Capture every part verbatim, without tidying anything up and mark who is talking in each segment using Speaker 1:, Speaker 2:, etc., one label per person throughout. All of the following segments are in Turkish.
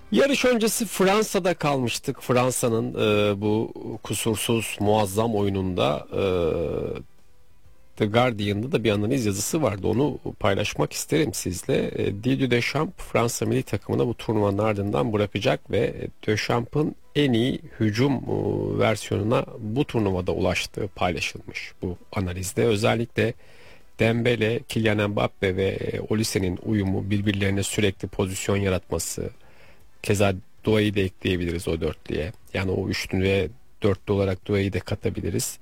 Speaker 1: Yarış öncesi Fransa'da kalmıştık. Fransa'nın e, bu kusursuz muazzam oyununda e, The Guardian'da da bir analiz yazısı vardı. Onu paylaşmak isterim sizle. E, Didier Deschamps Fransa milli takımına bu turnuvanın ardından bırakacak ve Deschamps'ın en iyi hücum e, versiyonuna bu turnuvada ulaştığı paylaşılmış bu analizde. Özellikle Dembele, Kylian Mbappe ve Olise'nin uyumu, birbirlerine sürekli pozisyon yaratması, keza Doué'yi de ekleyebiliriz o dörtlüye. Yani o üçlü ve dörtlü olarak Doué'yi de katabiliriz.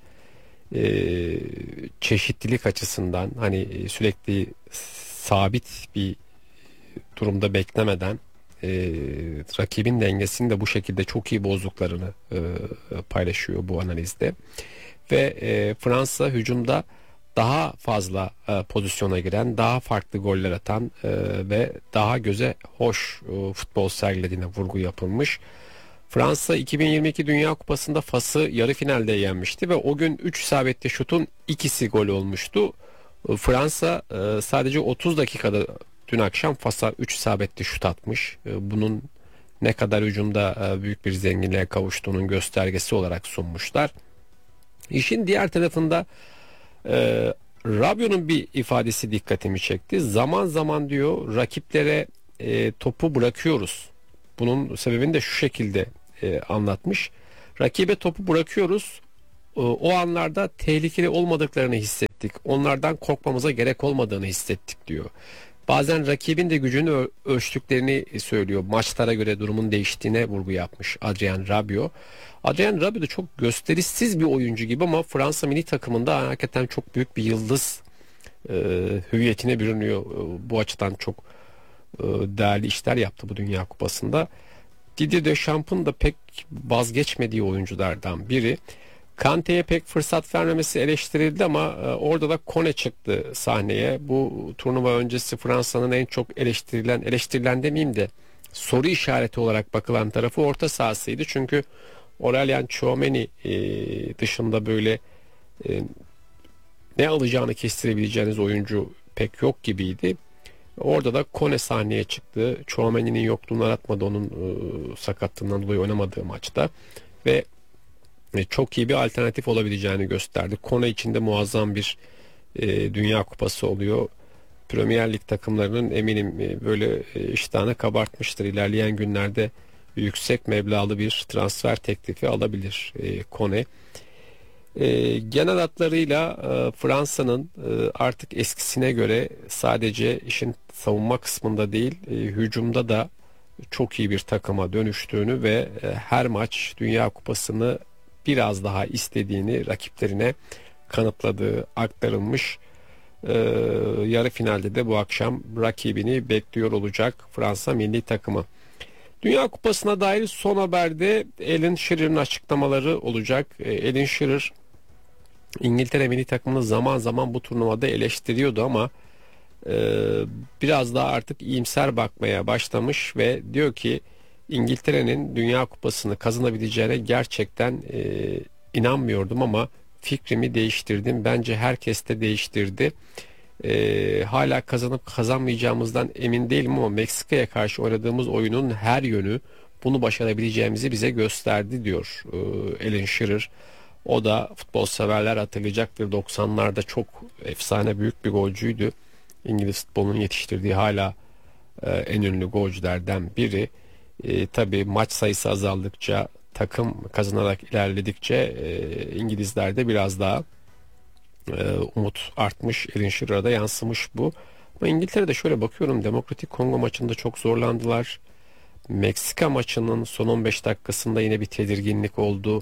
Speaker 1: Ee, çeşitlilik açısından hani sürekli sabit bir durumda beklemeden e, rakibin dengesini de bu şekilde çok iyi bozduklarını e, paylaşıyor bu analizde. Ve e, Fransa hücumda daha fazla e, pozisyona giren, daha farklı goller atan e, ve daha göze hoş e, futbol sergilediğine vurgu yapılmış. Fransa iki bin yirmi iki Dünya Kupası'nda Fas'ı yarı finalde yenmişti ve o gün üç isabetli şutun ikisi gol olmuştu. E, Fransa e, sadece otuz dakikada dün akşam Fas'a üç isabetli şut atmış. E, bunun ne kadar hücumda e, büyük bir zenginliğe kavuştuğunun göstergesi olarak sunmuşlar. İşin diğer tarafında ee, Rabiot'un bir ifadesi dikkatimi çekti. Zaman zaman diyor rakiplere e, topu bırakıyoruz. Bunun sebebini de şu şekilde e, anlatmış. Rakibe topu bırakıyoruz. E, o anlarda tehlikeli olmadıklarını hissettik. Onlardan korkmamıza gerek olmadığını hissettik diyor. Bazen rakibin de gücünü ö- ölçtüklerini söylüyor. Maçlara göre durumun değiştiğine vurgu yapmış Adrien Rabiot. Adrien Rabiot da çok gösterişsiz bir oyuncu gibi ama Fransa milli takımında hakikaten çok büyük bir yıldız e, hüviyetine bürünüyor. E, bu açıdan çok e, değerli işler yaptı bu Dünya Kupası'nda. Didier Deschamps'ın da pek vazgeçmediği oyunculardan biri. Kante'ye pek fırsat vermemesi eleştirildi ama e, orada da Kone çıktı sahneye. Bu turnuva öncesi Fransa'nın en çok eleştirilen, eleştirilen demeyeyim de soru işareti olarak bakılan tarafı orta sahasıydı. Çünkü Aurelien Tchouaméni e, dışında böyle e, ne alacağını kestirebileceğiniz oyuncu pek yok gibiydi. Orada da Kone sahneye çıktı. Tchouaméni'nin yokluğunu aratmadı onun e, sakatlığından dolayı oynamadığı maçta ve e, çok iyi bir alternatif olabileceğini gösterdi. Kone içinde muazzam bir e, Dünya Kupası oluyor. Premier Lig takımlarının eminim e, böyle e, iştahını kabartmıştır. İlerleyen günlerde yüksek meblağlı bir transfer teklifi alabilir e, Kone. E, genel hatlarıyla e, Fransa'nın e, artık eskisine göre sadece işin savunma kısmında değil, e, hücumda da çok iyi bir takıma dönüştüğünü ve e, her maç Dünya Kupası'nı biraz daha istediğini rakiplerine kanıtladığı aktarılmış. E, yarı finalde de bu akşam rakibini bekliyor olacak Fransa milli takımı. Dünya Kupası'na dair son haberde Alan Shearer'ın açıklamaları olacak. E, Alan Shearer İngiltere milli takımını zaman zaman bu turnuvada eleştiriyordu ama e, biraz daha artık iyimser bakmaya başlamış ve diyor ki İngiltere'nin Dünya Kupası'nı kazanabileceğine gerçekten e, inanmıyordum ama fikrimi değiştirdim. Bence herkes de değiştirdi. E, hala kazanıp kazanmayacağımızdan emin değilim ama Meksika'ya karşı oynadığımız oyunun her yönü bunu başarabileceğimizi bize gösterdi diyor e, Alan Shearer. O da futbol severler hatırlayacaktır. doksanlarda çok efsane büyük bir golcüydü. İngiliz futbolunun yetiştirdiği hala e, en ünlü golcülerden biri. E, tabii maç sayısı azaldıkça, takım kazanarak ilerledikçe e, İngilizlerde biraz daha e, umut artmış. Alan Shearer'a da yansımış bu. Ama İngiltere'de şöyle bakıyorum, Demokratik Kongo maçında çok zorlandılar. Meksika maçının son on beş dakikasında yine bir tedirginlik oldu.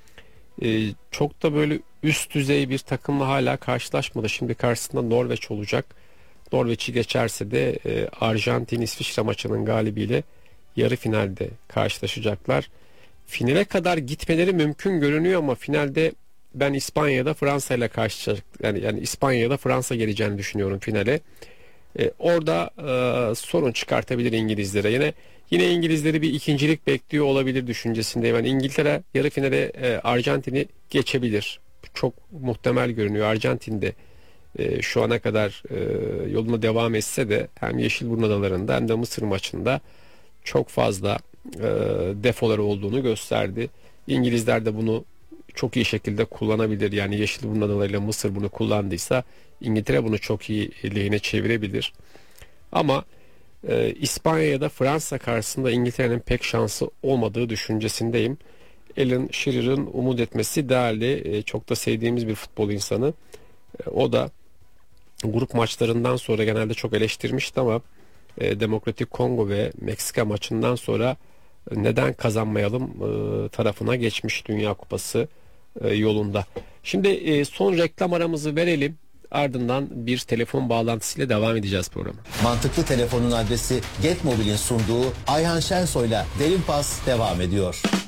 Speaker 1: Ee, çok da böyle üst düzey bir takımla hala karşılaşmadı. Şimdi karşısında Norveç olacak. Norveç'i geçerse de e, Arjantin-İsviçre maçının galibiyle yarı finalde karşılaşacaklar. Finale kadar gitmeleri mümkün görünüyor ama finalde ben İspanya'da Fransa ile karşılaşacak, yani yani İspanya'da Fransa geleceğini düşünüyorum finale. E, orada e, sorun çıkartabilir İngilizlere. Yine yine İngilizleri bir ikincilik bekliyor olabilir düşüncesindeyim. Yani İngiltere yarı finale e, Arjantin'i geçebilir. Çok muhtemel görünüyor. Arjantin de e, şu ana kadar e, yoluna devam etse de hem Yeşilburnu Adaları'nda hem de Mısır maçında çok fazla e, defoları olduğunu gösterdi. İngilizler de bunu çok iyi şekilde kullanabilir. Yani Yeşilburnu adalarıyla Mısır bunu kullandıysa İngiltere bunu çok iyi lehine çevirebilir. Ama e, İspanya ya da Fransa karşısında İngiltere'nin pek şansı olmadığı düşüncesindeyim. Alan Shearer'ın umut etmesi değerli. E, çok da sevdiğimiz bir futbol insanı. E, o da grup maçlarından sonra genelde çok eleştirmişti ama e, Demokratik Kongo ve Meksika maçından sonra e, neden kazanmayalım e, tarafına geçmiş Dünya Kupası e, yolunda. Şimdi e, son reklam aramızı verelim. Ardından bir telefon bağlantısıyla devam edeceğiz programa.
Speaker 2: Mantıklı Telefon'un adresi Getmobil'in sunduğu Ayhan Şensoy'la Derin Pas devam ediyor.